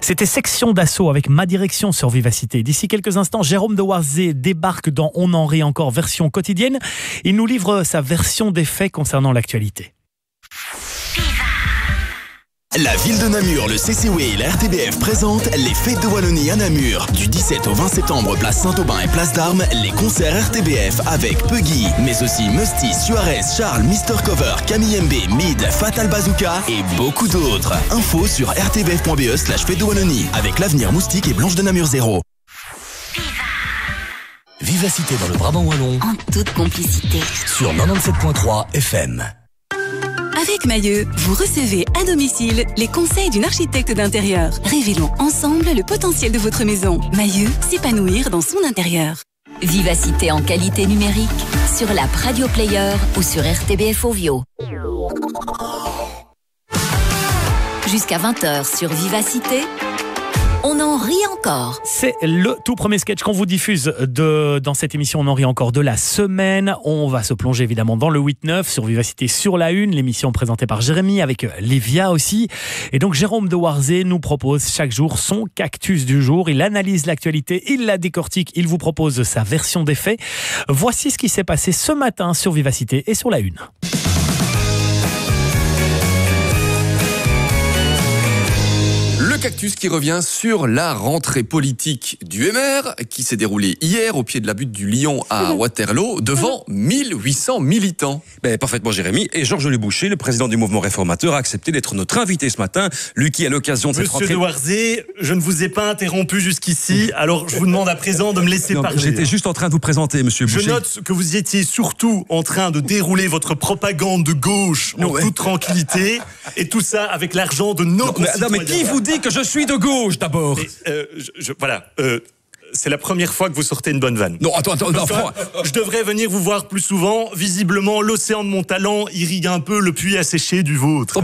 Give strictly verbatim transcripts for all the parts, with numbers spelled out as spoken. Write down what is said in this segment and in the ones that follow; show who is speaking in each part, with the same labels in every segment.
Speaker 1: C'était Section d'Assaut avec Ma Direction sur Vivacité. D'ici quelques instants, Jérôme de Warzée débarque dans On en rit encore version quotidienne. Il nous livre sa version des faits concernant l'actualité.
Speaker 2: La ville de Namur, le C C W et la R T B F présentent les Fêtes de Wallonie à Namur. Du dix-sept au vingt septembre, place Saint-Aubin et place d'Armes, les concerts R T B F avec Puggy, mais aussi Musty, Suarez, Charles, mister Cover, Camille M B, Mid, Fatal Bazooka et beaucoup d'autres. Info sur r t b f point b e slash Fêtes de Wallonie avec l'Avenir Moustique et Blanche de Namur zéro. Vivacité dans le Brabant Wallon.
Speaker 3: En toute complicité.
Speaker 2: Sur quatre-vingt-dix-sept virgule trois F M.
Speaker 3: Avec Mailleux, vous recevez à domicile les conseils d'une architecte d'intérieur. Révélons ensemble le potentiel de votre maison. Mailleux, s'épanouir dans son intérieur. Vivacité en qualité numérique sur l'app Radio Player ou sur R T B F Ovio. Jusqu'à vingt heures sur Vivacité. On en rit encore.
Speaker 1: C'est le tout premier sketch qu'on vous diffuse de, dans cette émission On en rit encore de la semaine. On va se plonger évidemment dans le huit neuf sur Vivacité sur la une, l'émission présentée par Jérémy avec Lévia aussi. Et donc Jérôme de Warzée nous propose chaque jour son cactus du jour. Il analyse l'actualité, il la décortique, il vous propose sa version des faits. Voici ce qui s'est passé ce matin sur Vivacité et sur la une.
Speaker 4: Le cactus qui revient sur la rentrée politique du M R qui s'est déroulée hier au pied de la butte du Lion à Waterloo devant mille huit cents militants.
Speaker 5: Ben, parfaitement Jérémy. Et Georges Leboucher, le président du mouvement réformateur, a accepté d'être notre invité ce matin. Lui qui, à l'occasion de cette
Speaker 6: Monsieur
Speaker 5: rentrée...
Speaker 6: de Warzée, je ne vous ai pas interrompu jusqu'ici, alors je vous demande à présent de me laisser
Speaker 5: Non,
Speaker 6: parler.
Speaker 5: J'étais juste en train de vous présenter, monsieur Boucher.
Speaker 6: Je note que vous étiez surtout en train de dérouler votre propagande de gauche
Speaker 5: Non,
Speaker 6: en
Speaker 5: ouais.
Speaker 6: toute tranquillité, et tout ça avec l'argent de nos
Speaker 5: Non, mais,
Speaker 6: concitoyens.
Speaker 5: non, mais qui vous dit que je suis de gauche, d'abord?
Speaker 6: Et, euh, je, je- Voilà, euh, c'est la première fois que vous sortez une bonne vanne.
Speaker 5: Non, attends, attends, non,
Speaker 6: Enfin, je devrais venir vous voir plus souvent. Visiblement, l'océan de mon talent irrigue un peu le puits asséché du vôtre.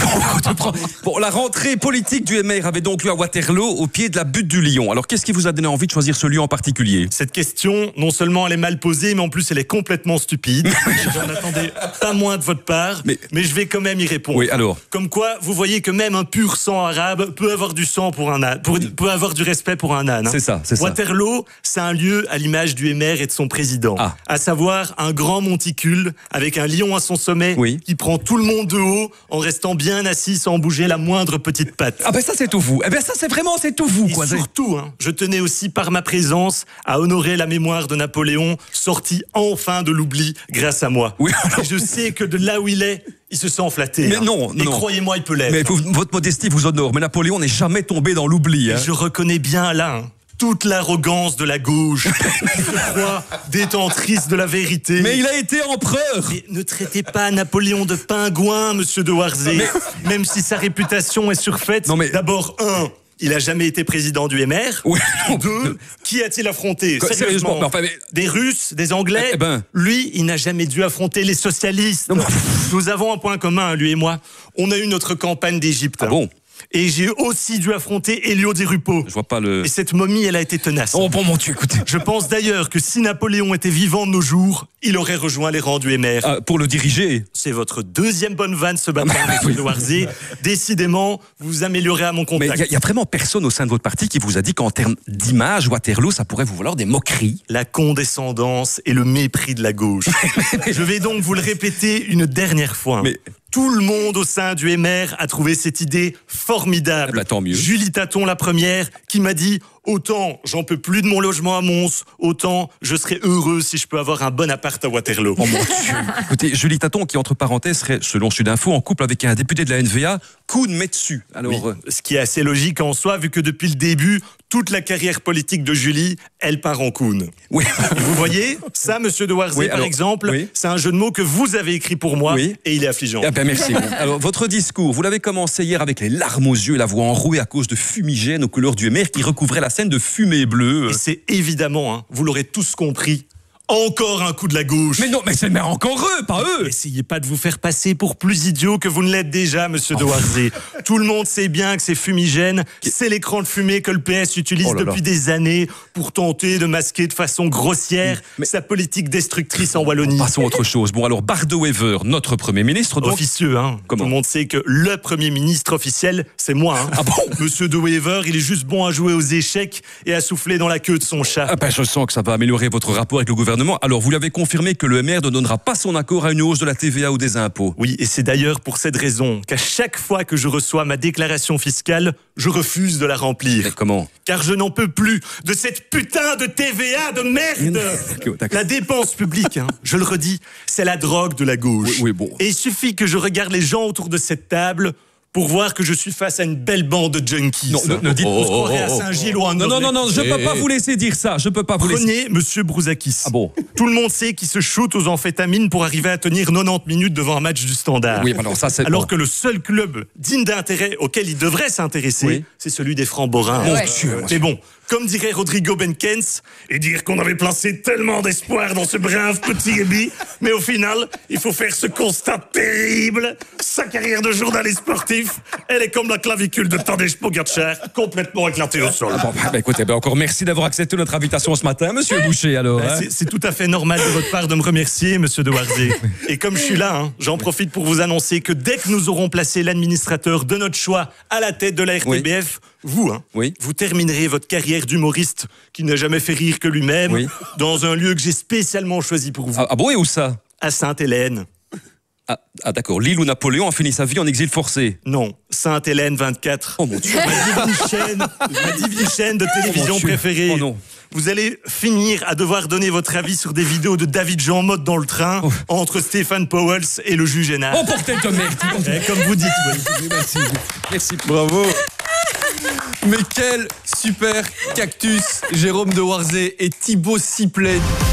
Speaker 5: Bon, la rentrée politique du M R avait donc lieu à Waterloo, au pied de la butte du Lion. Alors, qu'est-ce qui vous a donné envie de choisir ce lieu en particulier?
Speaker 6: Cette question, non seulement elle est mal posée, mais en plus elle est complètement stupide. J'en attendais pas moins de votre part, mais,
Speaker 5: Mais-
Speaker 6: je vais quand même y répondre.
Speaker 5: Oui, alors?
Speaker 6: Comme quoi, vous voyez que même un pur sang arabe peut avoir du sang pour un âne, pour- peut avoir du respect pour un âne. hein.
Speaker 5: C'est ça, c'est ça.
Speaker 6: Waterloo, c'est un lieu à l'image du M R et de son président.
Speaker 5: Ah.
Speaker 6: À savoir un grand monticule avec un lion à son sommet
Speaker 5: Oui.
Speaker 6: qui prend tout le monde de haut en restant bien assis sans bouger la moindre petite patte.
Speaker 5: Ah ben ça, c'est tout vous. Eh ben ça, c'est vraiment, c'est tout vous,
Speaker 6: Et
Speaker 5: quoi.
Speaker 6: surtout, hein, je tenais aussi par ma présence à honorer la mémoire de Napoléon, sorti enfin de l'oubli grâce à moi.
Speaker 5: Oui, alors-
Speaker 6: Et je sais que de là où il est, il se sent flatté.
Speaker 5: Mais
Speaker 6: hein.
Speaker 5: non,
Speaker 6: Et
Speaker 5: non.
Speaker 6: croyez-moi, il peut l'être.
Speaker 5: Mais vous- votre modestie vous honore. Mais Napoléon n'est jamais tombé dans l'oubli. Hein.
Speaker 6: Je reconnais bien là hein, toute l'arrogance de la gauche, qui se croit détentrice de la vérité.
Speaker 5: Mais il a été empereur.
Speaker 6: Mais ne traitez pas Napoléon de pingouin, monsieur de Warzée. Même si sa réputation est surfaite.
Speaker 5: Non, mais-
Speaker 6: D'abord, un, il a jamais été président du M R.
Speaker 5: Oui.
Speaker 6: Deux, qui a-t-il affronté
Speaker 5: Quoi,
Speaker 6: Sérieusement,
Speaker 5: sérieusement, mais enfin, mais-
Speaker 6: Des Russes, des Anglais.
Speaker 5: Eh ben.
Speaker 6: Lui, il n'a jamais dû affronter les socialistes.
Speaker 5: Non, mais-
Speaker 6: Nous avons un point commun, lui et moi. On a eu notre campagne d'Égypte.
Speaker 5: Ah bon?
Speaker 6: Et j'ai aussi dû affronter Elio Di Rupo.
Speaker 5: Je vois pas le...
Speaker 6: Et cette momie, elle a été tenace.
Speaker 5: Oh bon, mon Dieu, écoutez.
Speaker 6: Je pense d'ailleurs que si Napoléon était vivant de nos jours, il aurait rejoint les rangs du M R.
Speaker 5: Ah, pour le diriger.
Speaker 6: C'est votre deuxième bonne vanne ce matin,
Speaker 5: Ah,
Speaker 6: monsieur
Speaker 5: oui.
Speaker 6: de Warzée. Décidément, vous vous améliorez à mon
Speaker 5: Mais
Speaker 6: contact.
Speaker 5: il y, a vraiment personne au sein de votre parti qui vous a dit qu'en termes d'image, Waterloo, ça pourrait vous valoir des moqueries.
Speaker 6: La condescendance et le mépris de la gauche. Je vais donc vous le répéter une dernière fois.
Speaker 5: Mais-
Speaker 6: Tout le monde au sein du M R a trouvé cette idée formidable.
Speaker 5: Eh ben, tant mieux.
Speaker 6: Julie Taton, la première, qui m'a dit « Autant j'en peux plus de mon logement à Mons, autant je serais heureux si je peux avoir un bon appart à Waterloo.
Speaker 5: Oh mon Dieu. Écoutez, Julie Taton, qui entre parenthèses serait, selon Sud Info, en couple avec un député de la N V A, Koun Metsu. Alors,
Speaker 6: Oui,
Speaker 5: euh,
Speaker 6: ce qui est assez logique en soi, vu que depuis le début, toute la carrière politique de Julie, elle part en coune.
Speaker 5: oui.
Speaker 6: Et vous voyez, ça, monsieur de Warzée,
Speaker 5: Oui,
Speaker 6: par
Speaker 5: alors,
Speaker 6: exemple,
Speaker 5: oui.
Speaker 6: c'est un jeu de mots que vous avez écrit pour moi,
Speaker 5: Oui.
Speaker 6: et il est affligeant.
Speaker 5: Ah ben merci. Alors, votre discours, vous l'avez commencé hier avec les larmes aux yeux, la voix enrouée à cause de fumigènes aux couleurs du M R qui recouvrait la scène de fumée bleue.
Speaker 6: Et c'est évidemment, hein, vous l'aurez tous compris, Encore un coup de la gauche.
Speaker 5: Mais non, mais c'est le maire encore eux, pas eux.
Speaker 6: Essayez pas de vous faire passer pour plus idiot que vous ne l'êtes déjà, monsieur de Warzé. Tout le monde sait bien que c'est fumigène. C'est l'écran de fumée que le P S utilise
Speaker 5: Oh là là.
Speaker 6: depuis des années pour tenter de masquer de façon grossière
Speaker 5: Mais-
Speaker 6: sa politique destructrice en Wallonie.
Speaker 5: Passons à autre chose. Bon, alors, Bardo-Wever, notre Premier ministre, donc...
Speaker 6: Officieux, hein.
Speaker 5: Comment
Speaker 6: Tout le monde sait que le Premier ministre officiel, c'est moi. Hein.
Speaker 5: Ah bon?
Speaker 6: Monsieur de Wever, il est juste bon à jouer aux échecs et à souffler dans la queue de son chat.
Speaker 5: Ah ben, je sens que ça va améliorer votre rapport avec le gouvernement. Alors, vous lui avez confirmé que le M R ne donnera pas son accord à une hausse de la T V A ou des impôts.
Speaker 6: Oui, et c'est d'ailleurs pour cette raison qu'à chaque fois que je reçois ma déclaration fiscale, je refuse de la remplir.
Speaker 5: Mais comment?
Speaker 6: Car je n'en peux plus de cette putain de T V A de merde.
Speaker 5: D'accord, d'accord.
Speaker 6: La dépense publique, hein, je le redis, c'est la drogue de la gauche.
Speaker 5: Oui, oui, bon.
Speaker 6: Et il suffit que je regarde les gens autour de cette table pour voir que je suis face à une belle bande de junkies.
Speaker 5: Non, ne- ne dites-
Speaker 6: On se croirait à Saint-Gilles ou à
Speaker 5: Non, non, non, non, je
Speaker 4: Eh,
Speaker 5: peux pas
Speaker 4: eh.
Speaker 5: vous laisser dire ça. Je peux pas vous laisser...
Speaker 6: Prenez Monsieur Brouzakis.
Speaker 5: Ah bon?
Speaker 6: Tout le monde sait qu'il se shoot aux amphétamines pour arriver à tenir quatre-vingt-dix minutes devant un match du Standard.
Speaker 5: Oui, alors ça, c'est...
Speaker 6: Alors
Speaker 5: bon.
Speaker 6: que le seul club digne d'intérêt auquel il devrait s'intéresser,
Speaker 5: Oui.
Speaker 6: c'est celui des Francs-Borins.
Speaker 5: Mon Dieu, mon Dieu.
Speaker 6: Mais bon, comme dirait Rodrigo Benkens, et dire qu'on avait placé tellement d'espoir dans ce brave petit Ebi, mais au final, il faut faire ce constat terrible. Sa carrière de journaliste sportif, elle est comme la clavicule de Tadej Pogacar, complètement éclatée au sol.
Speaker 5: Bon, bah, écoutez, bah, encore merci d'avoir accepté notre invitation ce matin, monsieur Boucher, alors.
Speaker 6: Ben,
Speaker 5: hein.
Speaker 6: c'est- C'est tout à fait normal de votre part de me remercier, monsieur de Warzé. Et comme je suis là, hein, j'en profite pour vous annoncer que dès que nous aurons placé l'administrateur de notre choix à la tête de la R T B F, vous, hein,
Speaker 5: Oui.
Speaker 6: vous terminerez votre carrière d'humoriste qui n'a jamais fait rire que lui-même
Speaker 5: Oui.
Speaker 6: dans un lieu que j'ai spécialement choisi pour vous,
Speaker 5: Ah, ah bon, et où ça?
Speaker 6: à Sainte-Hélène.
Speaker 5: Ah, ah, d'accord, l'île où Napoléon a fini sa vie en exil forcé.
Speaker 6: Non, Sainte-Hélène vingt-quatre.
Speaker 5: Oh mon Dieu.
Speaker 6: Ma divine chaîne, ma divine chaîne de télévision
Speaker 5: Oh, mon Dieu.
Speaker 6: préférée.
Speaker 5: Oh non.
Speaker 6: Vous allez finir à devoir donner votre avis sur des vidéos de David Jean Motte dans le train entre Stéphane Powell et le juge Hénard.
Speaker 5: Oh, bordel de merde.
Speaker 6: Eh, comme vous dites, oui.
Speaker 5: Merci. Merci.
Speaker 4: Bravo. Mais quel super cactus, Jérôme de Warzé et Thibaut Siplet.